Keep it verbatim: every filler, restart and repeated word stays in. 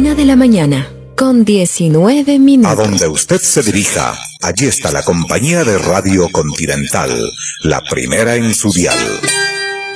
Una de la mañana, con diecinueve minutos. A donde usted se dirija, allí está la compañía de Radio Continental, la primera en su dial.